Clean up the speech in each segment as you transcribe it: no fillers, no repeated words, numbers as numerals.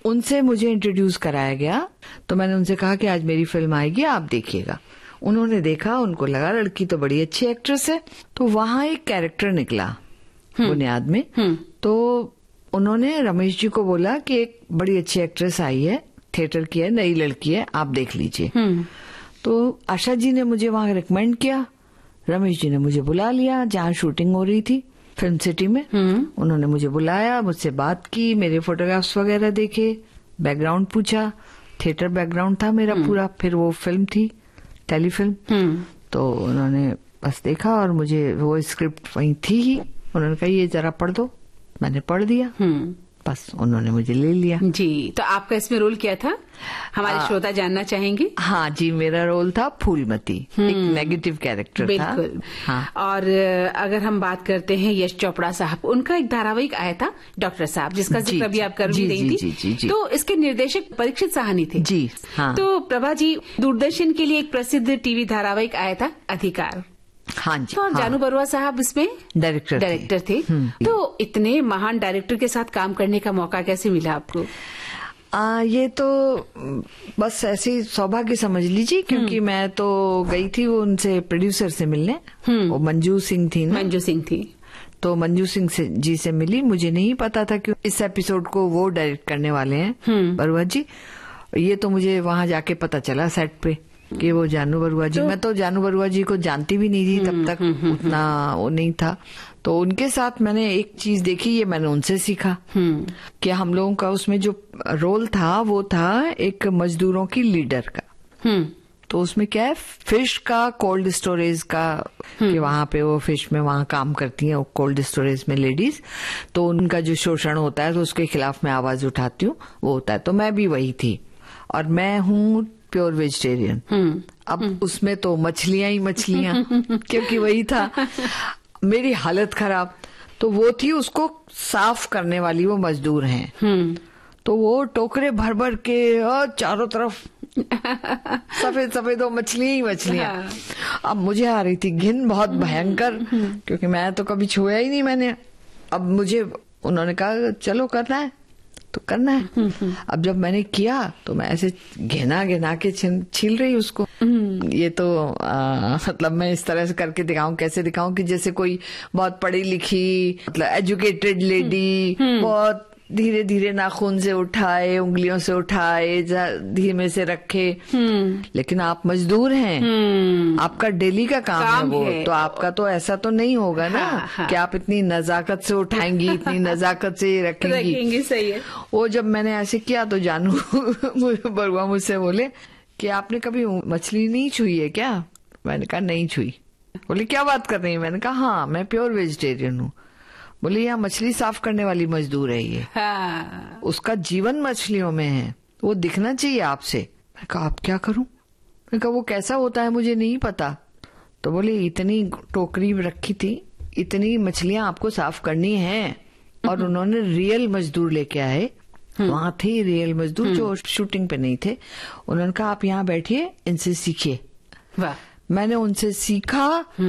उनसे मुझे इंट्रोड्यूस कराया गया। तो मैंने उनसे कहा कि आज मेरी फिल्म आएगी, आप देखिएगा। उन्होंने देखा, उनको लगा लड़की तो बड़ी अच्छी एक्ट्रेस है। तो वहां एक कैरेक्टर निकला बुनियाद में। तो उन्होंने रमेश जी को बोला कि एक बड़ी अच्छी एक्ट्रेस आई है, थिएटर की है, नई लड़की है, आप देख लीजिए। तो आशा जी ने मुझे वहां रिकमेंड किया, रमेश जी ने मुझे बुला लिया जहां शूटिंग हो रही थी फिल्म सिटी में। उन्होंने मुझे बुलाया, मुझसे बात की, मेरे फोटोग्राफ्स वगैरह देखे, बैकग्राउंड पूछा। थिएटर बैकग्राउंड था मेरा पूरा। फिर वो फिल्म थी, टेलीफिल्म। तो उन्होंने बस देखा और मुझे वो स्क्रिप्ट वहीं थी ही। उन्होंने कहा ये जरा पढ़ दो। मैंने पढ़ दिया, बस उन्होंने मुझे ले लिया। जी, तो आपका इसमें रोल क्या था, हमारे श्रोता जानना चाहेंगे। हाँ जी, मेरा रोल था फूलमती, एक नेगेटिव कैरेक्टर था। बिल्कुल। हाँ। और अगर हम बात करते हैं यश चोपड़ा साहब, उनका एक धारावाहिक आया था डॉक्टर साहब, जिसका जिक्र अभी आप कर भी रही थी। तो इसके निर्देशक परीक्षित साहनी थे। जी हाँ। तो प्रभा जी, दूरदर्शन के लिए एक प्रसिद्ध टीवी धारावाहिक आया था अधिकार। हाँ जी। तो जानू बरुआ साहब इसमें डायरेक्टर थे। तो इतने महान डायरेक्टर के साथ काम करने का मौका कैसे मिला आपको? ये तो बस ऐसी सौभाग्य समझ लीजिए, क्योंकि मैं तो गई थी वो उनसे प्रोड्यूसर से मिलने। वो मंजू सिंह थी ना। मंजू सिंह थी। तो मंजू सिंह जी से मिली। मुझे नहीं पता था कि इस एपिसोड को वो डायरेक्ट करने वाले हैं बरुआ जी। ये तो मुझे वहां जाके पता चला सेट पे कि वो जानू बरुआ जी। मैं तो जानू बरुआ जी को जानती भी नहीं थी तब तक, उतना वो नहीं था। तो उनके साथ मैंने एक चीज देखी, ये मैंने उनसे सीखा कि हम लोगों का उसमें जो रोल था वो था एक मजदूरों की लीडर का। तो उसमें क्या है, फिश का कोल्ड स्टोरेज का, कि वहां पे वो फिश में वहां काम करती हैं कोल्ड स्टोरेज में लेडीज। तो उनका जो शोषण होता है तो उसके खिलाफ मैं आवाज उठाती हूँ, वो होता है। तो मैं भी वही थी, और मैं हूँ प्योर वेजिटेरियन। अब उसमें तो मछलियां ही मछलियां, क्योंकि वही था। मेरी हालत खराब। तो वो थी, उसको साफ करने वाली वो मजदूर हैं। तो वो टोकरे भर भर के चारों तरफ सफेद सफेद वो मछलियां ही मछलियां। अब मुझे आ रही थी घिन बहुत भयंकर, क्योंकि मैं तो कभी छुआ ही नहीं मैंने। अब मुझे उन्होंने कहा चलो करना है तो करना है। अब जब मैंने किया तो मैं ऐसे घिना घिना के छील रही उसको। ये तो मतलब मैं इस तरह से करके दिखाऊं, कैसे दिखाऊं कि जैसे कोई बहुत पढ़ी लिखी, मतलब एजुकेटेड लेडी, बहुत धीरे धीरे नाखून से उठाए, उंगलियों से उठाए, धीमे से रखे। लेकिन आप मजदूर हैं, आपका डेली का काम है वो है। तो आपका तो ऐसा तो नहीं होगा ना। कि आप इतनी नजाकत से उठाएंगी, इतनी नजाकत से रखेंगी। सही है। वो जब मैंने ऐसे किया तो जानू बरुआ मुझसे बोले कि आपने कभी मछली नहीं छुई है क्या? मैंने कहा नहीं छुई। बोले क्या बात कर रही है? मैंने कहा हाँ, मैं प्योर वेजिटेरियन हूँ। बोले यहाँ मछली साफ करने वाली मजदूर है ये। हाँ। उसका जीवन मछलियों में है, वो दिखना चाहिए आपसे। मैं कहा आप क्या करूं? मैं कहा वो कैसा होता है मुझे नहीं पता। तो बोले इतनी टोकरी रखी थी, इतनी मछलियां आपको साफ करनी है। और उन्होंने रियल मजदूर लेके आए, वहां थे रियल मजदूर जो शूटिंग पे नहीं थे। उन्होंने कहा आप यहाँ बैठिए, इनसे सीखिए। वाह। मैंने उनसे सीखा।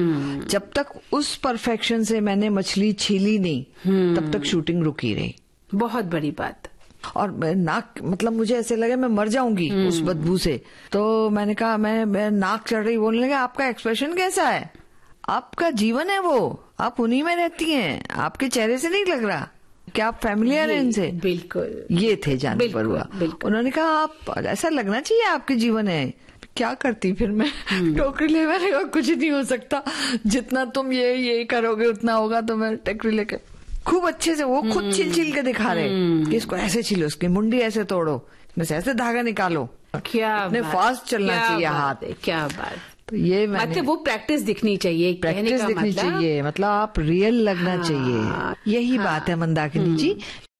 जब तक उस परफेक्शन से मैंने मछली छीली नहीं, तब तक शूटिंग रुकी रही। बहुत बड़ी बात। और नाक, मतलब मुझे ऐसे लगे मैं मर जाऊंगी उस बदबू से। तो मैंने कहा, मैं नाक चढ़ रही, बोलने लगा आपका एक्सप्रेशन कैसा है? आपका जीवन है वो, आप उन्हीं में रहती हैं, आपके चेहरे से नहीं लग रहा। क्या आप फैमिलियर हैं इनसे? बिल्कुल। ये थे जानू बरुआ। उन्होंने कहा आप, ऐसा लगना चाहिए आपके जीवन है। क्या करती फिर मैं? टोकरी ले, मैंने कहा कुछ नहीं हो सकता, जितना तुम ये करोगे उतना होगा। तो मैं टोकरी लेके खूब अच्छे से, वो खुद छिल के दिखा रहे कि इसको ऐसे छिलो, उसकी मुंडी ऐसे तोड़ो, इसमें ऐसे धागा निकालो। क्या इतने फास्ट चलना चाहिए हाथ। क्या बात। तो ये मतलब वो प्रैक्टिस दिखनी चाहिए, प्रैक्टिस दिखनी चाहिए, मतलब आप रियल लगना चाहिए। यही बात है मंदाकिनी जी।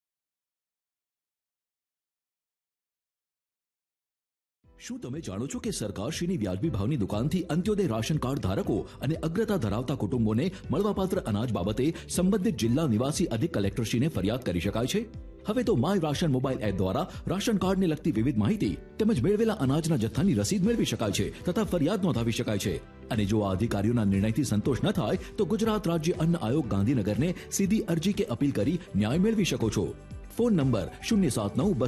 શું તમે જાણો છો કે સરકારશ્રીની વ્યાજબી ભાવની દુકાનથી અંત્યોદય રાશન કાર્ડ ધારકો અને અગ્રતા ધરાવતા કુટુંબોને મળવાપાત્ર અનાજ બાબતે સંબંધિત જિલ્લા નિવાસી અધિક કલેક્ટરશ્રીને ફરિયાદ કરી શકાય છે? હવે તો માય રાશન મોબાઈલ એપ દ્વારા રાશન કાર્ડને લગતી વિવિધ માહિતી તેમજ મેળવેલા અનાજના જથ્થાની રસીદ મેળવી શકાય છે તથા ફરિયાદ નોંધાવી શકાય છે। અને જો આ અધિકારીઓના નિર્ણયથી સંતોષ ન થાય તો ગુજરાત રાજ્ય અન્ન આયોગ ગાંધીનગરને સીધી અરજી કે અપીલ કરી ન્યાય મેળવી શકો છો। Phone number 079